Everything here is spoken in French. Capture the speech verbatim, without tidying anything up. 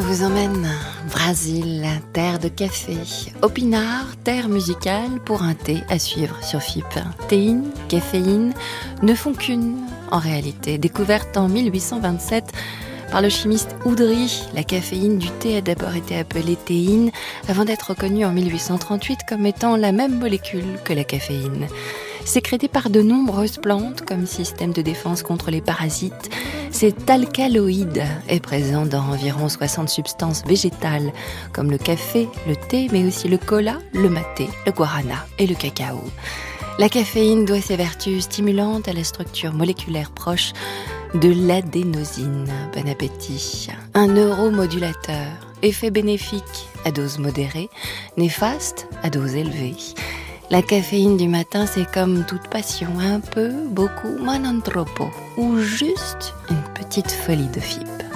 vous emmène. Brésil, terre de café. Opinard, terre musicale pour un thé à suivre sur F I P. Théine, caféine ne font qu'une, en réalité. Découverte en mille huit cent vingt-sept par le chimiste Oudry, la caféine du thé a d'abord été appelée théine avant d'être reconnue en mille huit cent trente-huit comme étant la même molécule que la caféine. Sécrétée par de nombreuses plantes comme système de défense contre les parasites, cet alcaloïde est présent dans environ soixante substances végétales comme le café, le thé, mais aussi le cola, le maté, le guarana et le cacao. La caféine doit ses vertus stimulantes à la structure moléculaire proche de l'adénosine. Bon appétit. Un neuromodulateur, effet bénéfique à dose modérée, néfaste à dose élevée. La caféine du matin, c'est comme toute passion, un peu, beaucoup, ma non troppo, ou juste une petite folie de F I P.